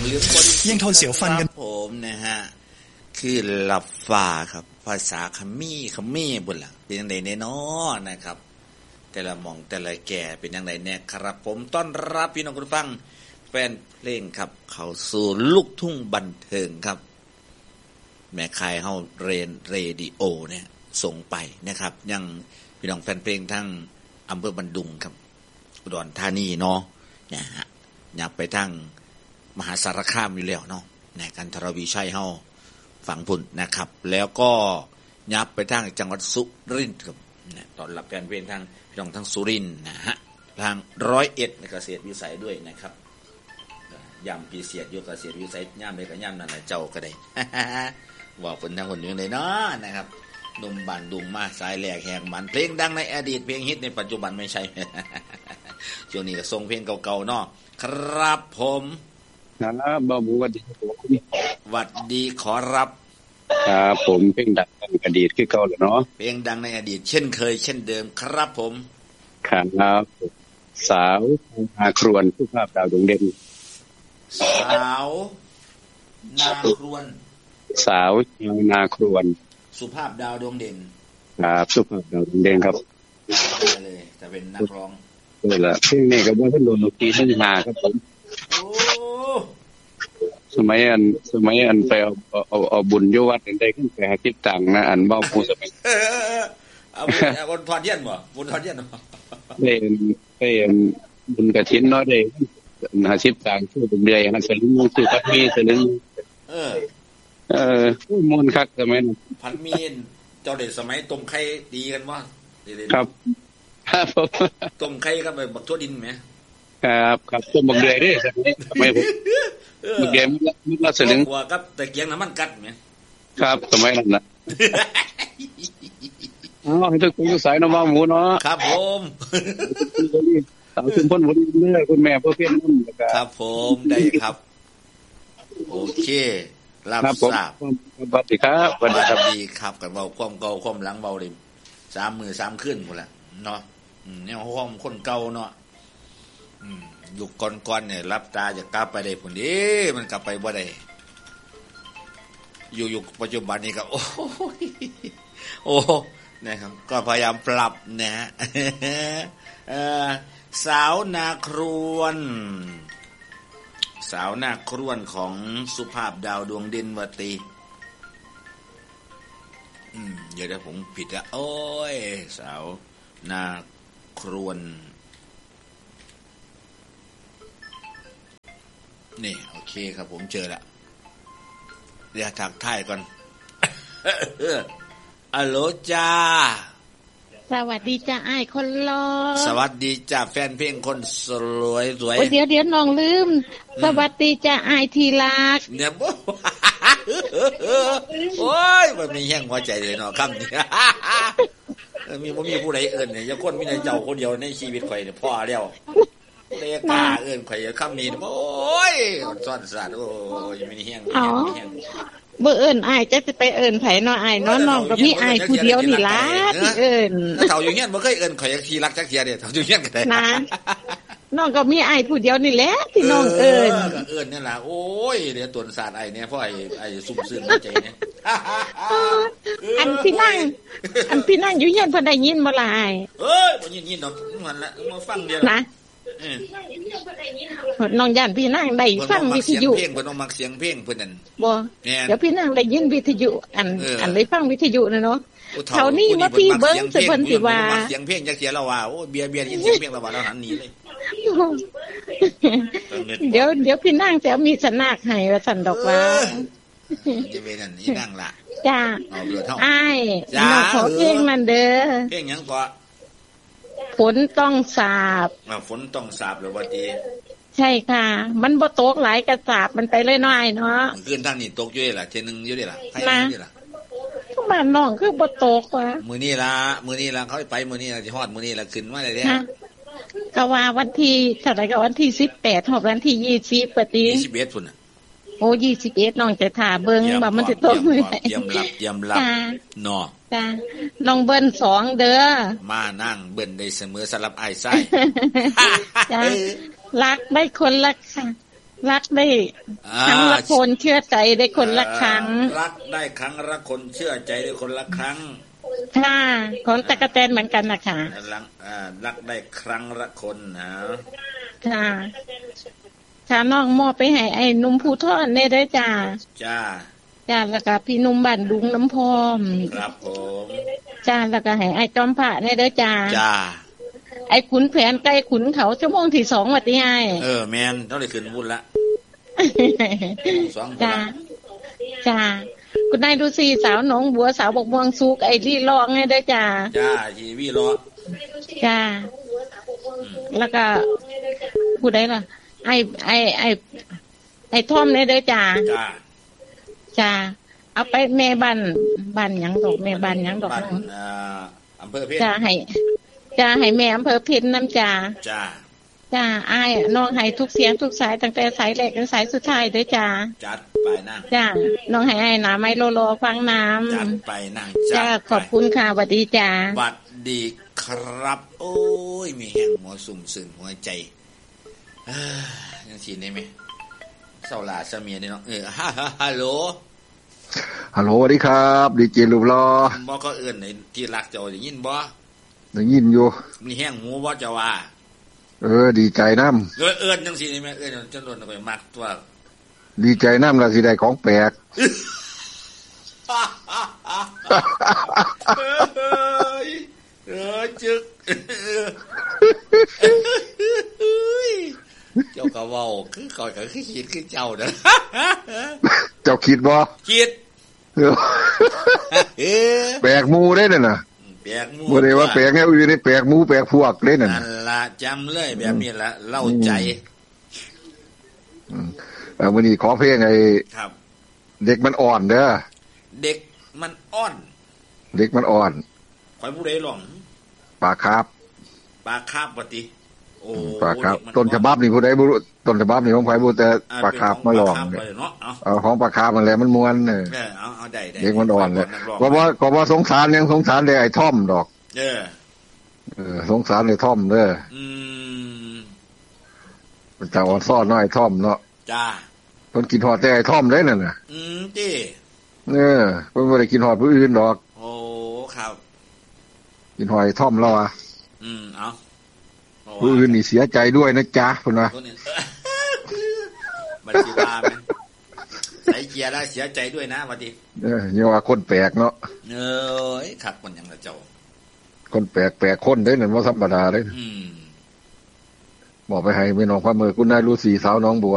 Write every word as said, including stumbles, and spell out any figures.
ลืมคนยังทนเสียวฟันกันผมนะฮะคือหลับฟ้าครับภาษาขมี่ขมี่บุญล่ะเป็นยังไงแน่นอนนะครับแต่ละมองแต่ละแก่เป็นยังไงแน่ครับผมต้อนรับพี่น้องคุณฟังแฟนเพลงครับเข้าสู่ลูกทุ่งบันเทิงครับแม่คายเฮาเรนเรดิโอเนี่ยส่งไปนะครับยังพี่น้องแฟนเพลงทั้งอำเภอบันดุงครับอุดรธานีเนาะนะฮะอยากไปทั้งมหาสารคามอยู่แล้วเนาะในกันทรวีชัยเฮาฝั่งพุ่นนะครับแล้วก็ยับไปทางจังหวัดสุรินทร์ครับนะตอนรับแฟนเพลงทางพี่น้องทั้งสุรินทร์นะฮะทางร้อยเอ็ดในเกษตรวิสัยด้วยนะครับย่ำปีเสียดอยู่เกษตรวิสัยย่ำเลยกับย่ำนั่นแหละเจ้าก็ได้ บอกคนทั้งคนอยู่เลยเนาะนะครับหนุ่มบ้านดุงมาสายแหลกแหกมันเพลงดังในอดีตเพลงฮิตในปัจจุบันไม่ใช่ ช่วงนี้ก็ส่งเพลงเก่าๆเนาะครับผมครับบ่าวหมูวัดดีผมวัดดีขอรับครับผมเพลงดังในอดีตคือเก่าแล้วเนาะเพลงดังในอดีตเช่นเคยเช่นเดิมครับผมครับสาวนาครวนสุภาพดาวดวงเด่นสาวนาครวนสาวนาครวนสุภาพดาวดวงเด่นครับสุภาพดาวดวงเด่นครับเลยจะเป็นนักร้องนี่แหละเพลงนี้ก็บ่ทันโดนดนตรีทั้งมาครับผมโอ้สมัยอันสมัยอันไปเอาเอาเอาบุญอยู่วัดได้ขึ้นไปหาคิดตังค์นะอันเว้าผู้สมัยเอาบุญทอดเทียนบ่บุญทอดเทียนบ่เป็นเป็นบุญกฐินเนาะได้หาสิบตังค์ชื่อเป็นใหญ่นะสลึงชื่อพัดมีสลึงเออเออมนต์คักสมัยนั้นพัดมีเจ้าเด็กสมัยต้มไข่ดีกันบ่ครับครับต้มไข่กับบักทั่วดินมั้ยครับครับต้มบักเดือยเด้สมัยผมบักเดือยมันละสลึงกว่ากับตะเกียงน้ำมันกัดมั้ยครับสมัยนั้นน่ะอ๋อให้ทุกคนอยู่สายน้ำว่าหมูเนาะครับผมสาวชุมพลบ่ดีเด้อคุณแม่พ่อเพี้ยนนั่นครับผมได้ครับโอเครับทราบสวัสดีครับสวัสดีครับกันเว้าความเก่าความหลังเว้าดิสามมื้อสามคืนพุ่นล่ะเนาะอืมแนวความคนเก่าเนาะอืมยุคก่อนๆเนี่ยรับตาจะกลับไปได้พุ่นเด้มันกลับไปบ่ได้อยู่ยุคปัจจุบันนี้ก็โอ้โอ้นะครับก็พยายามปรับนะฮะเอ่อสาวนาครวนสาวนาครวนของสุภาพดาวดวงเด่นวตีอืมเดี๋ยวผมผิดอ่ะโอ้ยสาวนาครวนนี่โอเคครับผมเจอละเดี๋ยวทักทายก่อนอัลโหลจ้าสวัสดีจ้าอ้ายคนรอสวัสดีจ้าแฟนเพลงคนสวยสวยเดี๋ยวเดี๋ยวน้องลืมสวัสดีจ้าอ้ายทีรักเนี่ยบ่โอ้ยมันมีแห้งหัวใจเลยเนาะคำนี้มีบ่มีผู้ใดเอิ้นเนี่ยอย่าคนมีแต่เจ้าคนเดียวในชีวิตข่อยเนี่ยพอแล้วเลกาเอิ้นข่อยคำนี้โอ้ยซ่อนสัตว์โอ้ยมีแห้งมีแห้งบ่เอิ้นอ้ายจักสิไปเอิ้นไผเนาะอ้ายเนาะน้องก็มีอ้ายผู้เดียวนี่ล่ะที่เอิ้นเฒ่าอยู่เฮียนบ่เคยเอิ้นข่อยทีรักจักเที่ยเด้เฒ่าอยู่เฮียนก็ได้นะน้องก็มีอ้ายผู้เดียวนี่แหละที่น้องเอิ้นก็เอิ้นนั่นล่ะโอ้ยเดี๋ยวตนศาสตร์ไอ้เนี่ยเพราะไอ้ไอ้ซุ่มซื่นใจเนี่ยอันพี่นั่งอันพี่นั่งอยู่เฮียนเพิ่นได้ยินบ่ล่ะอ้ายเอ้ยบ่ยินๆดอกมันละมาฟังเดียวนะน้องย่านพี่นั่งได้ฟังวิทยุเพลงเพิ่นต้องมักเสียงเพลงเพิ่นนั่นบ่เดี๋ยวพี่นั่งได้ยินวิทยุอันอันได้ฟังวิทยุนะเนาะเท่านี้มาพี่เบิ่งสิเพิ่นสิว่าเสียงเพลงจักเสียแล้วว่าโอ้เบียร์ๆยินเสียงเพลงแล้วว่าเราหันหนีเลยเดี๋ยวเดี๋ยวพี่นั่งจะมีสนากให้ว่าซั่นดอกว่าจะเป็นนั่นนี่นั่งล่ะจ้าอ้ายน้องขอเพลงมันเด้อเพลงหยังก็ฝนต้องสาบอ่าฝนต้องสาบหรือว่าติใช่ค่ะมันบ่ตกหลายกระสาบมันไปเลยน้อยเนาะคืนทางนี้ตกอยู่ล่ะเทื่อนึงอยู่ดิล่ะใครอยู่ล่ะบ้านน้องคือบ่ตกว่ะมื้อนี้ล่ะมื้อนี้ล่ะเขาไปมื้อนี้ล่ะสิฮอดมื้อนี้ล่ะขึ้นมาได้แล้วก็ว่าวันที่เท่าไหร่ก็วันที่สิบแปดฮอดวันที่ยี่สิบปะติยี่สิบเอ็ดพุ่นน่ะโอ้ยี่สิบเอ็ดน้องจะท่าเบิ่งว่ามันสิตกมื้อใดเยี่ยมรับเยี่ยมรับเนาะจ้าน้องเบิ้นสองเด้อมานั่งเบิ้นได้เสมอสำหรับอ้ายไส้จ้ารักได้คนละค่ะรักได้ครั้งละคนเชื่อใจได้คนละครั้งรักได้ครั้งละคนเชื่อใจได้คนละครั้งค่ะของตะกะแตนเหมือนกันนะคะรักรักได้ครั้งละคนนะค่ะถ้าน้องมอบไปให้ไอ้นุ่มผู้ทอดเนี่ยได้จ้าจ้าจ้าแล้วก็พี่นุ่มบ้านดุงน้ำพอมครับผมจ้าแล้วก็ให้ไอ้จอมพระเนี่ยได้จ้าจ้าไอ้ขุนแผนใกล้ขุนเขาชั่วโมงที่สองวัดที่ไอ้เออแมนต้องได้ขึ้นบุญละจ้าจ้าคุณนายดูสิสาวหนองบัวสาวบกม่วงสุกไอ้ที่ร้องไงได้จ้าจ้าทีวีร้องจ้าแล้วก็พูดได้ล่ะไอ้ไอ้ไอ้ไอ้ท่อมเนี่ยได้จ้าจ้าจ้าเอาไปแม่บ้านบ้านหยังดอกแม่บ้านหยังดอกบ้านอ่าอำเภอเพชรจ้าให้จ้าให้แม่อำเภอเพชรน้ำจ้าจ้าจ้าอ้ายน้องให้ทุกเสียงทุกสายตั้งแต่สายแรกจนสายสุดท้ายด้วยจ้าจัดไปนั่งจ้าน้องให้อ้ายน้ำไม่โลโลฟังน้ำจัดไปนั่งจ้าขอบคุณค่ะสวัสดีจ้าสวัสดีครับโอ้ยมีแห้งหัวสุ่มซึมหัวใจเอ้อยังสิได้มั้ยเศร้าหลาซะเมียนี่เนาะเออฮัลโหลฮัลโหลสวัสดีครับดีเจรูปรอบ่ก็เอิ้นให้ที่รักเจ้าได้ยินบ่ได้ยินอยู่มีแห้งหูบ่เจ้าว่าเออดีใจนำเออเอิ้นจังซี่นี่แม่เอิ้นจนโดนก็มักตัวดีใจนำล่ะสิได้ของแปลกเอ้ยเออจึกเจ้าก็เว้าคือก่อนก็คือคิดคือเจ้าเด้อเจ้าคิดบ่คิดแปลกหมู่เด้นั่นน่ะแปลกหมู่บ่ได้ว่าแปลกแนวอื่นนี่แปลกหมู่แปลกพวกเด้นั่นนั่นล่ะจำเลยแบบนี้ล่ะเล่าใจอืมเออมื้อนี้ขอเพลงไอ้ครับเด็กมันอ่อนเด้อเด็กมันอ่อนเด็กมันอ่อนข่อยผู้ใดร้องปากคาบปากคาบบ่ติโอ้ปากคาบต้นฉบับนี่ผู้ใดบ่รู้ต้นฉบับนี่ของไผบ่แต่ปากคาบมาร้องเอาของปากคาบนั่นแหละมันม่วนเออเออเอาเอาได้ๆเด็กมันอ่อนเลยก็บ่ก็บ่สงสารยังสงสารได้ไอ้ท่อมดอกเออเออสงสารไอ้ท่อมเด้ออืมมันจะอ่อนซ้อนน้อยท่อมเนาะจ้าเพิ่นกินฮอดแต่ไอ้ท่อมเด้นั่นน่ะอืมติเออเพิ่นบ่ได้กินฮอดผู้อื่นดอกโอ้ครับกินฮอดไอ้ท่อมแล้วอ่ะอืมเอาผู้อื่นนี่เสียใจด้วยนะจ๊ะพุ่นว่าบัดสิว่าแม่นใส่เกียร์แล้วเสียใจด้วยนะบัดนี้เอออย่าว่าคนแปลกเนาะเอ้ยคักมันหยังล่ะเจ้าคนแปลกแปลกคนเด้นั่นบ่ธรรมดาเด้อืมบอกไปให้แม่น้องพระเมอคุณนายฤาษีสาวน้องบัว